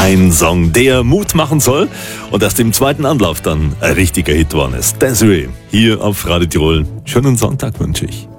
Ein Song, der Mut machen soll und erst im zweiten Anlauf dann ein richtiger Hit geworden ist. Desiree, hier auf Radio Tirol. Schönen Sonntag wünsche ich.